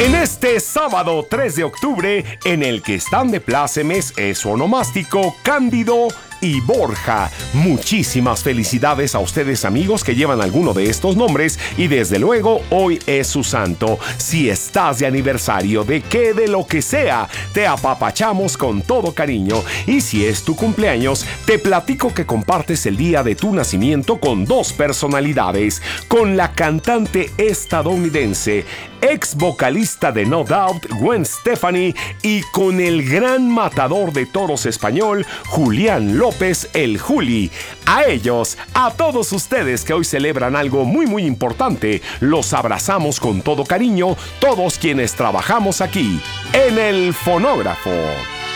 En este sábado 3 de octubre, en el que están de plácemes es su onomástico Cándido y Borja. Muchísimas felicidades a ustedes, amigos, que llevan alguno de estos nombres, y desde luego hoy es su santo. Si estás de aniversario, de lo que sea, te apapachamos con todo cariño. Y si es tu cumpleaños, te platico que compartes el día de tu nacimiento con dos personalidades, con la cantante estadounidense, ex vocalista de No Doubt, Gwen Stefani, y con el gran matador de toros español, Julián López, el Juli. A ellos, a todos ustedes que hoy celebran algo muy muy importante, los abrazamos con todo cariño, todos quienes trabajamos aquí, en el fonógrafo.